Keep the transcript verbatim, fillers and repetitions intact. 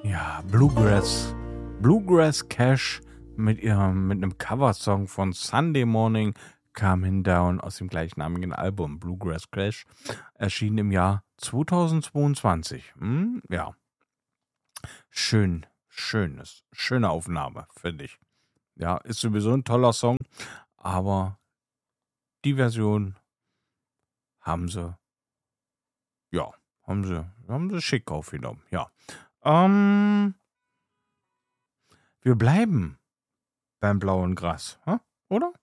Ja, Bluegrass. Bluegrass Cash mit ihrem mit einem Coversong von Sunday Morning Coming Down aus dem gleichnamigen Album Bluegrass Cash, erschienen im Jahr zweitausendzweiundzwanzig. Hm, ja, schön, schönes, schöne Aufnahme, finde ich. Ja, ist sowieso ein toller Song, aber die Version haben sie, ja, haben sie, haben sie schick aufgenommen, ja. Ähm, wir bleiben beim blauen Gras, hä? Oder?